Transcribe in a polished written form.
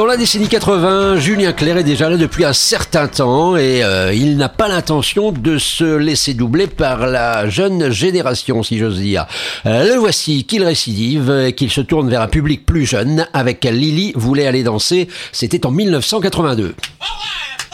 Dans la décennie 80, Julien Clerc est déjà là depuis un certain temps et il n'a pas l'intention de se laisser doubler par la jeune génération, si j'ose dire. Le voici qu'il récidive, qu'il se tourne vers un public plus jeune avec Lily voulait aller danser. C'était en 1982.